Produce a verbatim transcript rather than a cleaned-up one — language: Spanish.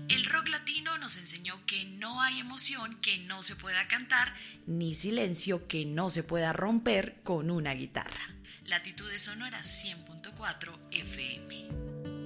El rock latino nos enseñó que no hay emoción que no se pueda cantar, ni silencio que no se pueda romper con una guitarra. Latitudes Sonoras cien punto cuatro F M.